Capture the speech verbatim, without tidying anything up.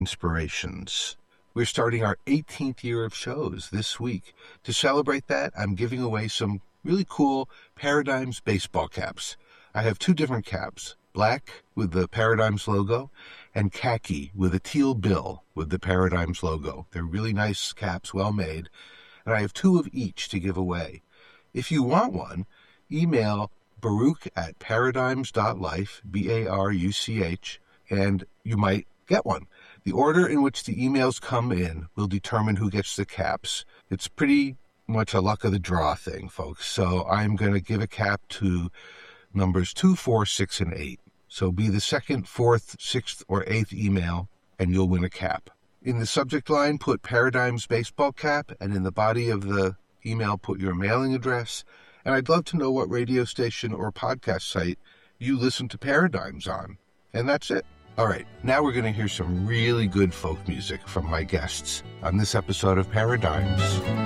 inspirations. We're starting our eighteenth year of shows this week. To celebrate that, I'm giving away some really cool Paradigms baseball caps. I have two different caps, black with the Paradigms logo and khaki with a teal bill with the Paradigms logo. They're really nice caps, well made, and I have two of each to give away. If you want one, email Baruch at paradigms dot life, B A R U C H, and you might get one. The order in which the emails come in will determine who gets the caps. It's pretty much a luck of the draw thing, folks. So I'm going to give a cap to numbers two, four, six, and eight. So be the second, fourth, sixth, or eighth email, and you'll win a cap. In the subject line, put Paradigms Baseball Cap, and in the body of the email, put your mailing address. And I'd love to know what radio station or podcast site you listen to Paradigms on. And that's it. All right, now we're going to hear some really good folk music from my guests on this episode of Paradigms.